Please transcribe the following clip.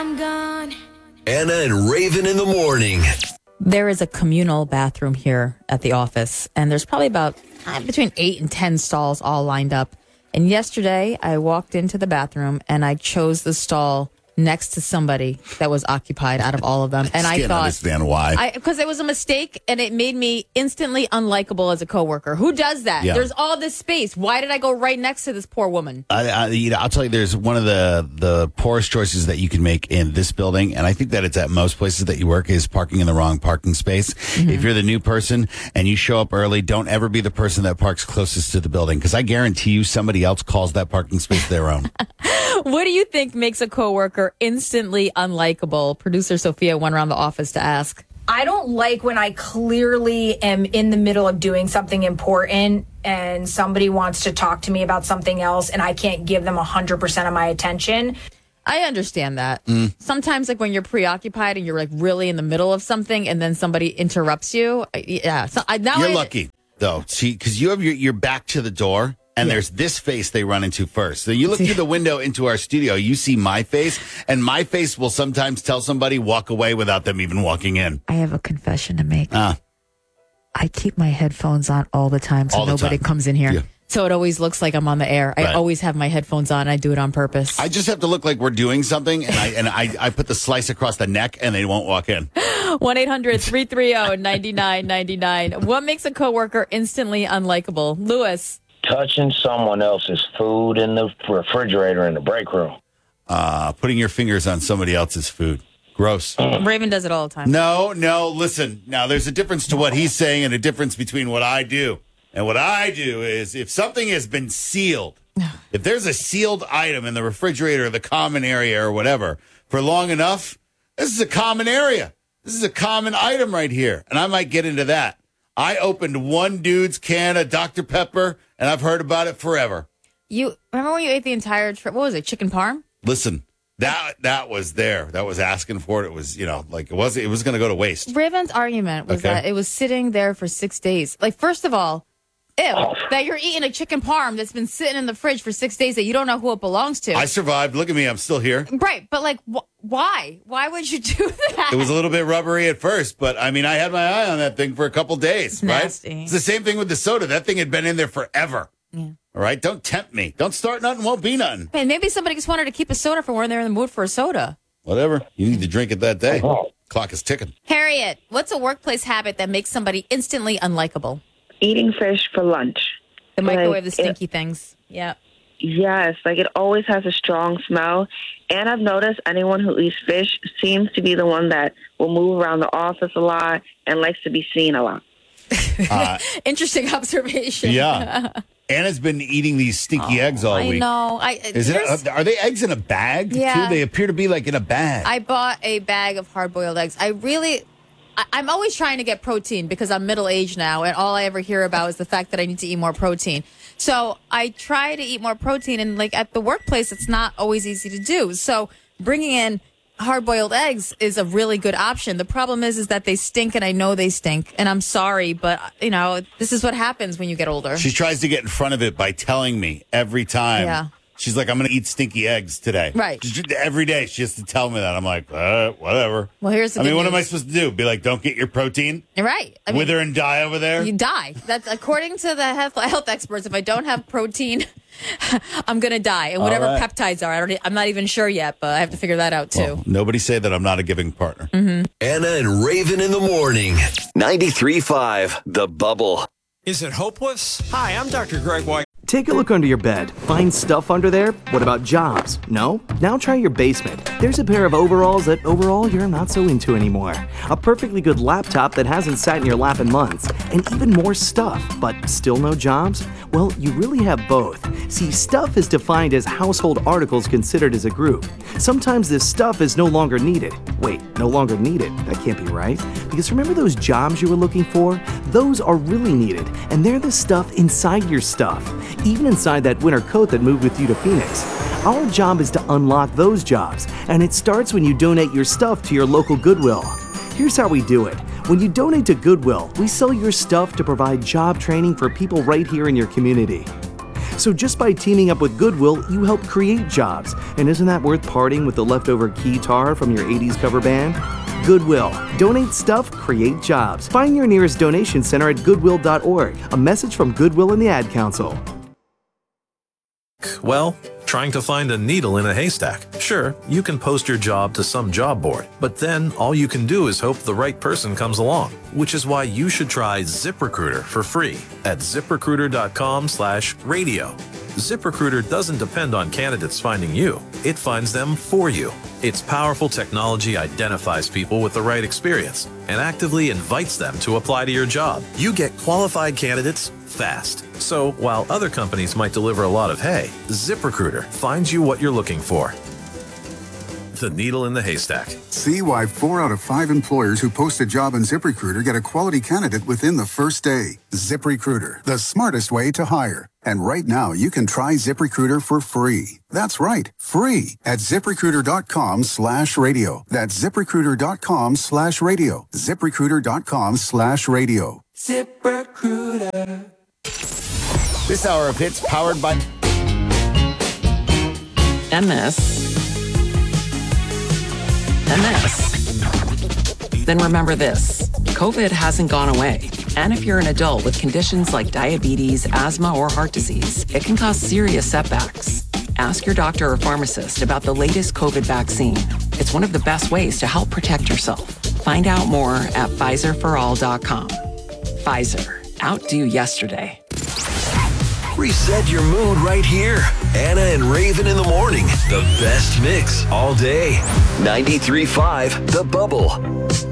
I'm gone. Anna and Raven in the morning. There is a communal bathroom here at the office, and there's probably about between 8 and 10 stalls all lined up. And yesterday, I walked into the bathroom, and I chose the stall next to somebody that was occupied out of all of them. And I can't thought, understand why. Because it was a mistake, and it made me instantly unlikable as a coworker. Who does that? Yeah. There's all this space. Why did I go right next to this poor woman? I'll tell you, there's one of the poorest choices that you can make in this building, and I think that it's at most places that you work, is parking in the wrong parking space. Mm-hmm. If you're the new person and you show up early, don't ever be the person that parks closest to the building, because I guarantee you somebody else calls that parking space their own. What do you think makes a coworker instantly unlikable? Producer Sophia went around the office to ask. I don't like when I clearly am in the middle of doing something important and somebody wants to talk to me about something else and I can't give them 100% of my attention. I understand that. Sometimes, like when you're preoccupied and you're like really in the middle of something and then somebody interrupts you. Yeah. So you're lucky, though, because you have your back to the door. And there's this face they run into first. So you look through the window into our studio, you see my face, and my face will sometimes tell somebody walk away without them even walking in. I have a confession to make. I keep my headphones on all the time so nobody comes in here. Yeah. So it always looks like I'm on the air. I always have my headphones on. I do it on purpose. I just have to look like we're doing something, and I put the slice across the neck, and they won't walk in. 1-800-330-9999. What makes a coworker instantly unlikable? Lewis. Touching someone else's food in the refrigerator in the break room. Putting your fingers on somebody else's food. Gross. Raven does it all the time. No, listen. Now, there's a difference to what he's saying and a difference between what I do. And what I do is, if something has been sealed, if there's a sealed item in the refrigerator or the common area or whatever for long enough, this is a common area. This is a common item right here. And I might get into that. I opened one dude's can of Dr. Pepper, and I've heard about it forever. You remember when you ate the entire what was it, chicken parm? Listen, that was there. That was asking for it. It was, like it was going to go to waste. Raven's argument was that it was sitting there for 6 days. Like, first of all, that you're eating a chicken parm that's been sitting in the fridge for 6 days that you don't know who it belongs to. I survived. Look at me. I'm still here. Right. But like, why? Why would you do that? It was a little bit rubbery at first, but I mean, I had my eye on that thing for a couple days, it's nasty. Right? It's the same thing with the soda. That thing had been in there forever. Yeah. All right. Don't tempt me. Don't start nothing. Won't be nothing. Hey, maybe somebody just wanted to keep a soda for when they're in the mood for a soda. Whatever. You need to drink it that day. Clock is ticking. Harriet, what's a workplace habit that makes somebody instantly unlikable? Eating fish for lunch. The microwave, the stinky things. Yeah. Yes, it always has a strong smell. And I've noticed anyone who eats fish seems to be the one that will move around the office a lot and likes to be seen a lot. Interesting observation. Yeah. Anna's been eating these stinky eggs all week. I know. Are they eggs in a bag? Yeah. Too? They appear to be like in a bag. I bought a bag of hard-boiled eggs. I'm always trying to get protein because I'm middle-aged now, and all I ever hear about is the fact that I need to eat more protein. So I try to eat more protein, and like at the workplace, it's not always easy to do. So bringing in hard-boiled eggs is a really good option. The problem is that they stink, and I know they stink, and I'm sorry, but this is what happens when you get older. She tries to get in front of it by telling me every time. Yeah. She's like, I'm going to eat stinky eggs today. Right. Every day she has to tell me that. I'm like, whatever. Well, here's the good what news. am I supposed to do? Be like, don't get your protein? Right. Wither and die over there? You die. That's according to the health experts. If I don't have protein, I'm going to die. And whatever peptides are, I'm not even sure yet, but I have to figure that out too. Well, nobody say that I'm not a giving partner. Mm-hmm. Anna and Raven in the morning. 93.5 The Bubble. Is it hopeless? Hi, I'm Dr. Greg White. Take a look under your bed. Find stuff under there? What about jobs? No? Now try your basement. There's a pair of overalls that overall you're not so into anymore. A perfectly good laptop that hasn't sat in your lap in months. And even more stuff, but still no jobs? Well, you really have both. See, stuff is defined as household articles considered as a group. Sometimes this stuff is no longer needed. Wait, no longer needed? That can't be right. Because remember those jobs you were looking for? Those are really needed, and they're the stuff inside your stuff. Even inside that winter coat that moved with you to Phoenix. Our job is to unlock those jobs, and it starts when you donate your stuff to your local Goodwill. Here's how we do it. When you donate to Goodwill, we sell your stuff to provide job training for people right here in your community. So just by teaming up with Goodwill, you help create jobs. And isn't that worth parting with the leftover guitar from your 80s cover band? Goodwill. Donate stuff, create jobs. Find your nearest donation center at goodwill.org. A message from Goodwill and the Ad Council. Well, trying to find a needle in a haystack. Sure, you can post your job to some job board, but then all you can do is hope the right person comes along, which is why you should try ZipRecruiter for free at ZipRecruiter.com/radio. ZipRecruiter doesn't depend on candidates finding you. It finds them for you. Its powerful technology identifies people with the right experience and actively invites them to apply to your job. You get qualified candidates fast. So while other companies might deliver a lot of hay, ZipRecruiter finds you what you're looking for. The needle in the haystack. See why 4 out of 5 employers who post a job on ZipRecruiter get a quality candidate within the first day. ZipRecruiter, the smartest way to hire. And right now, you can try ZipRecruiter for free. That's right, free at ZipRecruiter.com/radio. That's ZipRecruiter.com/radio. ZipRecruiter.com/radio. ZipRecruiter. This hour of hits powered by MS. Then remember this. COVID hasn't gone away. And if you're an adult with conditions like diabetes, asthma, or heart disease, it can cause serious setbacks. Ask your doctor or pharmacist about the latest COVID vaccine. It's one of the best ways to help protect yourself. Find out more at PfizerForAll.com. Pfizer. Outdo yesterday. Reset your mood right here. Anna and Raven in the morning. The best mix all day. 93.5 The Bubble.